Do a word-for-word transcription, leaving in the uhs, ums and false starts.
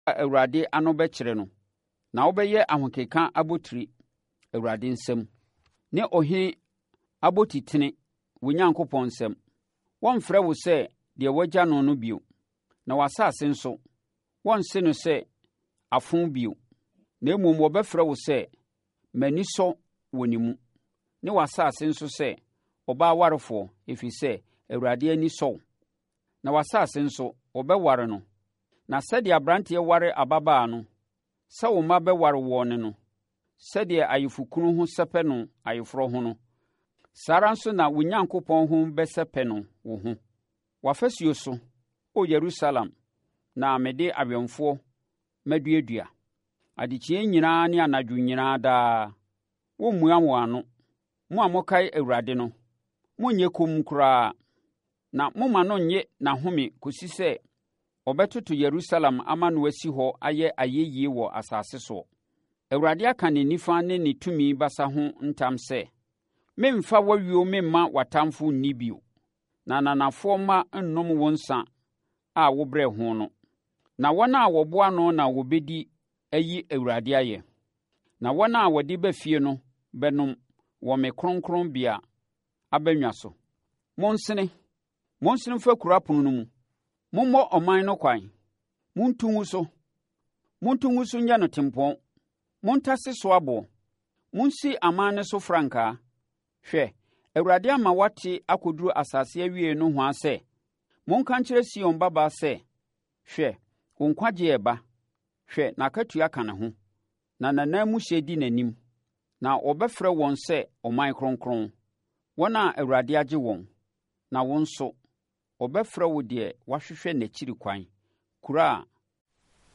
Awurade ano bɛkyerɛ no, na wobɛyɛ ahokeka abotiri Awurade nsam, ne ɔhene abotitene wo Nyankopɔn nsam. Wɔmfrɛ wo sɛ deɛ wagya no no bio, na w'asase nso, wɔnse no sɛ afo bio, na mmom wɔbɛfrɛ wo sɛ m'ani sɔ wɔ ne mu, ne w'asase nso sɛ ɔbaa warefoɔ, ɛfiri sɛ Awurade ani sɔ wo. Na w'asase nso, wɔbɛware no, na sɛdeɛ aberanteɛ ware ababaa no, sɛ wo mma bɛware wɔn ne no, sɛdeɛ ayefokunu ho sɛpɛ no ayeforɔ ho no, saa ara nso na wo Nyankopɔn ho bɛsɛpɛ no wo ho. W'afasuo so, O Yerusalem, na mede awɛmfoɔ mɛduadua. Adekyeɛ nyinaa ne anadwo nyinaa daa, wɔmmua mo ano. Mo a mokae Awurade no, monnyɛ komm koraa, na momma no nnye n'ahome kɔsi sɛ ɔbɛtoto Yerusalem ama no asi hɔ ayɛ ayɛyie wɔ asase soɔ. Awurade aka ne nifa ne ne tumi basa ho ntam sɛ, memfa w'awuo memma w'atamfo nni bio, na ananafoɔ mma nnom wo nsa a wobrɛ ho no. Na wɔn a wɔboa no na wɔbɛdi ayi Awurade ayɛ, na wɔn a wɔde ba fie no bɛnom wɔ me kronkronbea abannwa so. Monsene, monsene mfa kuro apono no mu. Mommɔ ɔman no kwan. Muntu ngu so. Muntu ngu so nyɛ no tempɔn. Montase so aboɔ. Monsi aman no so frankaa. Hwɛ, Awurade ama wate akɔduru asase awie no hɔ sɛ, monka nkyerɛ Sion babaa sɛ, hwɛ, wo nkwagye ɛba. Hwɛ, n'akatua ka ne ho, na n'anan mu hyɛ di n'anim, na wɔbɛfrɛ wɔn sɛ ɔman kronkron, wɔn a Awurade agye wɔn. Na wo nso, wɔbɛfrɛ wo deɛ wahwehwɛ n'akyiri kwan, kuro a